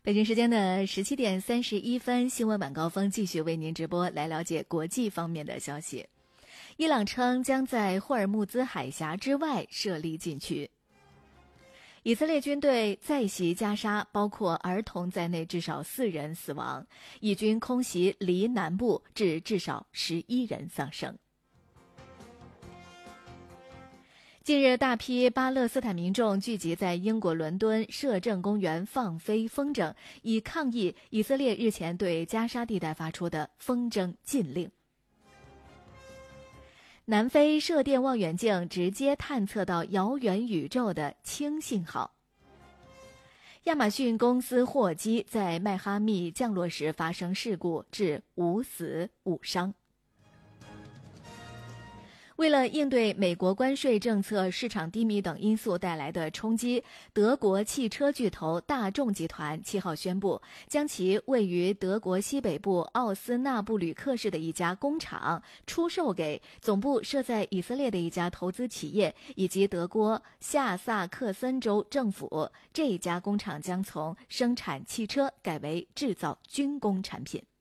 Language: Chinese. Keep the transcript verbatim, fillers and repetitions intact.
北京时间的十七点三十一分，新闻晚高峰继续为您直播，来了解国际方面的消息。伊朗称将在霍尔木兹海峡之外设立禁区。以色列军队再袭加沙，包括儿童在内至少四人死亡，以军空袭黎南部，致至少十一人丧生。近日，大批巴勒斯坦民众聚集在英国伦敦摄政公园放飞风筝，以抗议以色列日前对加沙地带发出的风筝禁令。南非射电望远镜直接探测到遥远宇宙的氢信号。亚马逊公司货机在迈哈密降落时发生事故，致五死五伤。为了应对美国关税政策、市场低迷等因素带来的冲击，德国汽车巨头大众集团七号宣布，将其位于德国西北部奥斯纳布吕克市的一家工厂出售给总部设在以色列的一家投资企业以及德国下萨克森州政府。这一家工厂将从生产汽车改为制造军工产品。